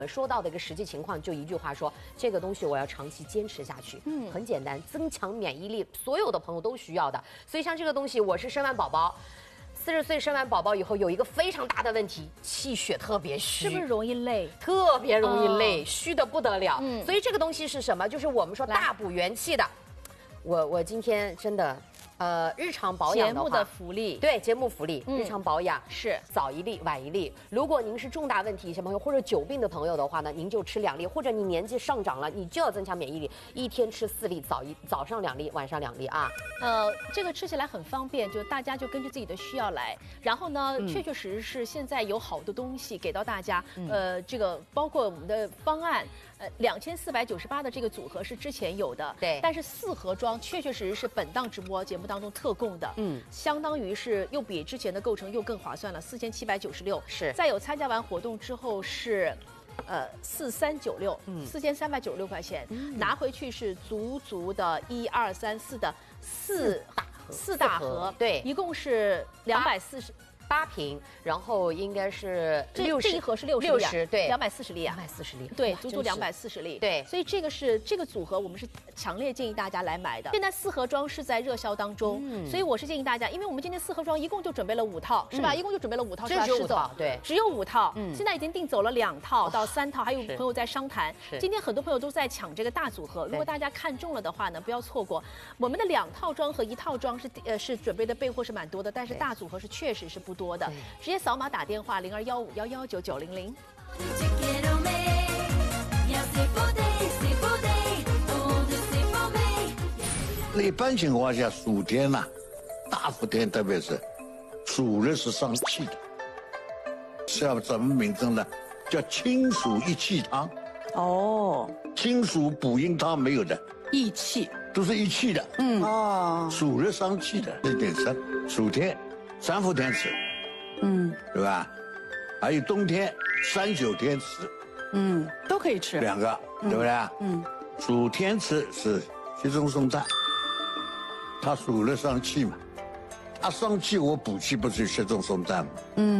说到的一个实际情况，就一句话说，这个东西我要长期坚持下去。很简单，增强免疫力，所有的朋友都需要的。所以像这个东西，我是生完宝宝，40岁生完宝宝以后，有一个非常大的问题，气血特别虚， 是不是容易累？ 特别容易累，虚的不得了。所以这个东西是什么？就是我们说大补元气的。我今天真的。日常保养的话， 节目的福利， 对节目福利，日常保养是早一粒晚一粒。如果您是重大问题一些朋友或者久病的朋友的话呢，您就吃2粒，或者你年纪上涨了，你就要增强免疫力，一天吃4粒，早上2粒，晚上2粒啊。 这个吃起来很方便，就大家就根据自己的需要来。然后呢，确确实实是现在有好多东西给到大家，这个包括我们的方案，2498的这个组合是之前有的， 对， 但是4盒装确确实实是本档直播节目当中特供的，相当于是又比之前的购成又更划算了，4796 是。 再有参加完活动之后是，4396，4396块钱，拿回去是足的1、2、3、4的四大盒， 对， 一共是248 瓶，然后应该是这一盒是60， 对 ，240粒啊 ，240粒， 对，足240粒， 对， 所以这个组合我们是强烈建议大家来买的。现在4盒装是在热销当中，所以我是建议大家，因为我们今天4盒装一共就准备了5套，是吧？一共就准备了5套，是吧？ 只有5套，对， 只有5套，现在已经订走了2套到3套，还有朋友在商谈。今天很多朋友都在抢这个大组合，如果大家看中了的话呢，不要错过。我们的2套装和1套装是准备的备货是蛮多的，但是大组合是确实是不多的。直接扫码打电话0215119900。 一般情况下，暑天呐，大伏天，特别是暑热是伤气的，叫什么名称呢？叫清暑益气汤。 哦， 清暑补阴汤没有的， 益气都是益气的。暑热伤气的这点是暑天3伏天吃，对吧？还有冬天3、9天吃， 都可以吃 2个，对不对？暑天吃是雪中送炭，它暑热伤气嘛，它伤气我补气不是雪中送炭吗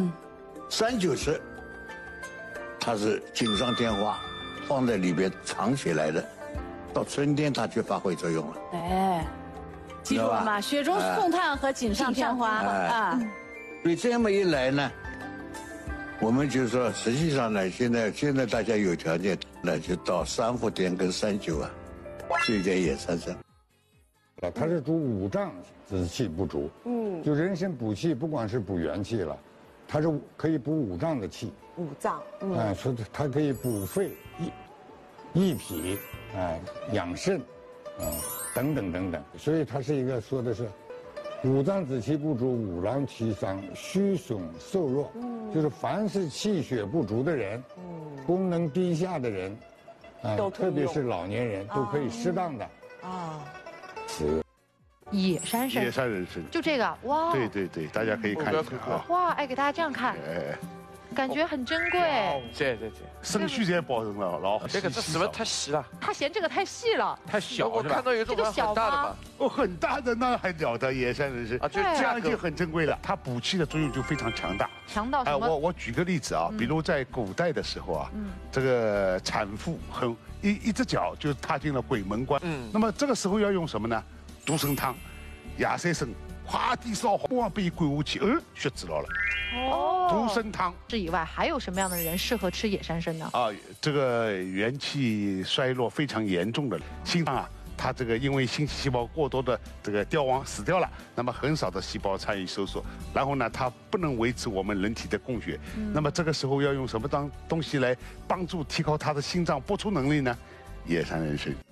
？3、9吃，它是锦上添花，放在里边藏起来的，到春天它就发挥作用了。 哎，记住了吗？雪中送炭和锦上添花啊。 所以这么一来呢，我们就说，实际上呢，现在大家有条件，那就到3伏天跟3、9啊，吃一点野山参。 它是主5脏之气不足，就人参补气，不光是补元气了，它是可以补5脏的气。 5脏， 说它可以补肺、益脾，养肾，等等等等，所以它是一个说的是。5脏之气不足，五劳其伤，虚损瘦弱，就是凡是气血不足的人，功能低下的人，特别是老年人，都可以适当的吃。 野山参， 野山人参， 就这个哇！ 对，大家可以看一下啊。 哇，哎，给大家这样看，感觉很珍贵。 这，生须才保证了，老这是不是太细了？ 他嫌这个太细了， 太小。我看到有一种很大的嘛， 很大的那还了得，野山人参啊，就这样已经很珍贵了。它补气的作用就非常强大。 强到什么？ 我举个例子啊，比如在古代的时候啊，这个产妇一只脚就踏进了鬼门关，那么这个时候要用什么呢？独参汤，压3升，哗地烧好，往被灌下去，血止了。独参汤这以外，还有什么样的人适合吃野山参呢？ 这个元气衰弱非常严重的心脏啊，它这个因为心细胞过多的这个凋亡死掉了，那么很少的细胞参与收缩，然后呢，它不能维持我们人体的供血，那么这个时候要用什么东西来帮助提高它的心脏播出能力呢？野山人参。